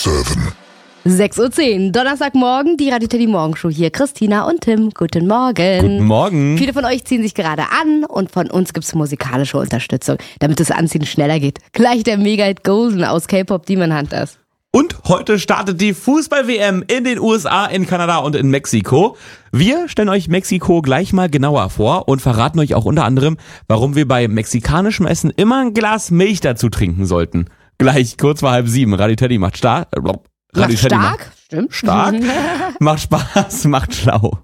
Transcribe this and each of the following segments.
6:10 Uhr, Donnerstagmorgen, die Radio Teddy Morgenshow hier. Christina und Tim, guten Morgen. Guten Morgen. Viele von euch ziehen sich gerade an und von uns gibt's musikalische Unterstützung, damit das Anziehen schneller geht. Gleich der Mega-Hit Golden aus K-Pop Demon Hunters. Und heute startet die Fußball-WM in den USA, in Kanada und in Mexiko. Wir stellen euch Mexiko gleich mal genauer vor und verraten euch auch unter anderem, warum wir bei mexikanischem Essen immer ein Glas Milch dazu trinken sollten. Gleich kurz vor 6:30. Radio Teddy macht stark. Macht stark? Stimmt. Stark. Macht Spaß, macht schlau.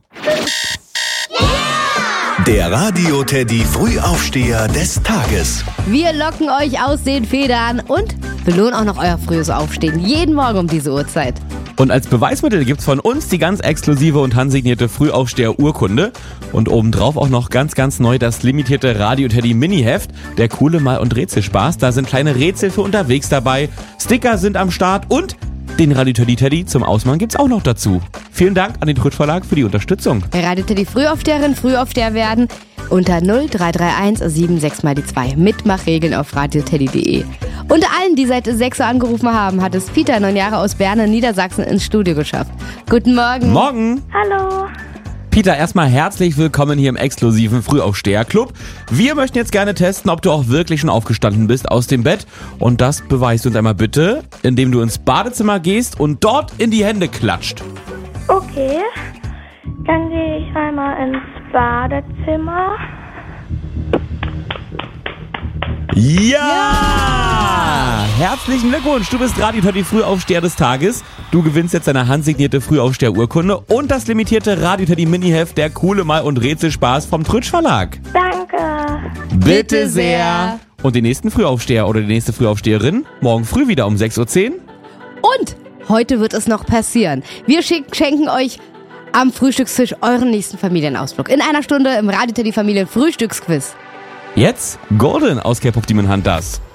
Der Radio Teddy Frühaufsteher des Tages. Wir locken euch aus den Federn und belohnen auch noch euer frühes Aufstehen. Jeden Morgen um diese Uhrzeit. Und als Beweismittel gibt's von uns die ganz exklusive und handsignierte Frühaufsteher-Urkunde. Und obendrauf auch noch ganz neu das limitierte Radio Teddy Mini-Heft. Der coole Mal- und Rätselspaß. Da sind kleine Rätsel für unterwegs dabei. Sticker sind am Start und den Radio Teddy zum Ausmachen gibt's auch noch dazu. Vielen Dank an den Trutsch Verlag für die Unterstützung. Radio Teddy Frühaufsteherin, Frühaufsteher werden unter 0331 76 mal die 2. Mitmachregeln auf radioteddy.de. Unter allen, die seit 6 Uhr angerufen haben, hat es Peter, 9 Jahre aus Bern in Niedersachsen, ins Studio geschafft. Guten Morgen. Morgen. Hallo. Peter, erstmal herzlich willkommen hier im exklusiven Frühaufsteher-Club. Wir möchten jetzt gerne testen, ob du auch wirklich schon aufgestanden bist aus dem Bett. Und das beweist du uns einmal bitte, indem du ins Badezimmer gehst und dort in die Hände klatscht. Okay. Dann gehe ich einmal ins Badezimmer. Ja! Herzlichen Glückwunsch, du bist Radio Teddy Frühaufsteher des Tages. Du gewinnst jetzt deine handsignierte Frühaufsteher-Urkunde und das limitierte Radio Teddy Mini-Heft, der coole Mal- und Rätselspaß vom Trutsch Verlag. Danke. Bitte sehr. Und den nächsten Frühaufsteher oder die nächste Frühaufsteherin morgen früh wieder um 6:10 Uhr. Und heute wird es noch passieren. Wir schenken euch am Frühstückstisch euren nächsten Familienausflug. In einer Stunde im Radio Teddy Familien Frühstücksquiz. Jetzt Golden aus K-Pop Demon Hunters.